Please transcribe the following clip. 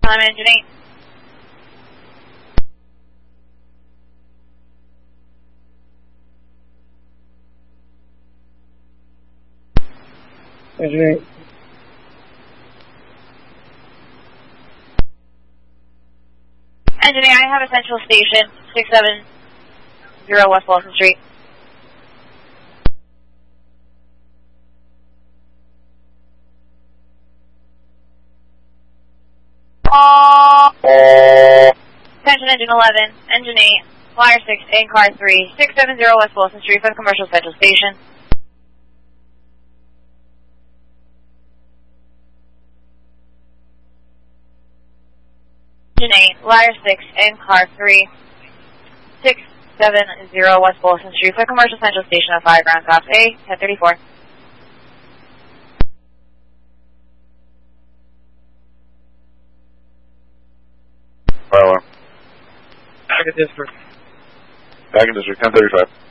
time, engine 8. Engine 8. Engine 8, I have a Central Station, 670 West Wilson Street. Attention engine 11, engine 8, flyer 6, and car 3, 670 West Wilson Street for the commercial Central Station. Engine 8, flyer 6, and car 3, 670 West Wilson Street for the commercial Central Station at 5 ground tops A, 1034. Fire alarm. Back at district. Back in district, 1035.